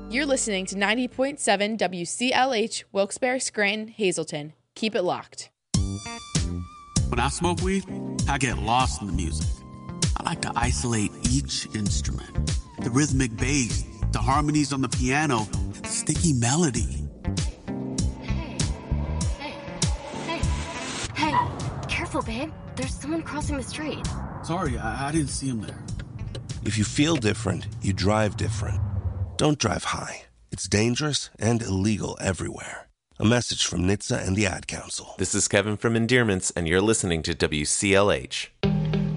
You're listening to 90.7 WCLH, Wilkes-Barre, Scranton, Hazleton. Keep it locked. When I smoke weed, I get lost in the music. I like to isolate each instrument. The rhythmic bass, the harmonies on the piano, the sticky melody. Hey, careful, babe. There's someone crossing the street. Sorry, I didn't see him there. If you feel different, you drive different. Don't drive high. It's dangerous and illegal everywhere. A message from NHTSA and the Ad Council. This is Kevin from Endearments, and you're listening to WCLH.